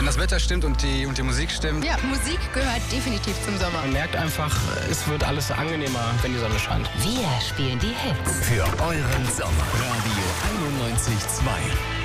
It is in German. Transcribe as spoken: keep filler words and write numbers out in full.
das Wetter stimmt und die, und die Musik stimmt. Ja, Musik gehört definitiv zum Sommer. Man merkt einfach, es wird alles angenehmer, wenn die Sonne scheint. Wir spielen die Hits. Für euren Sommer. Radio einundneunzig Komma zwei.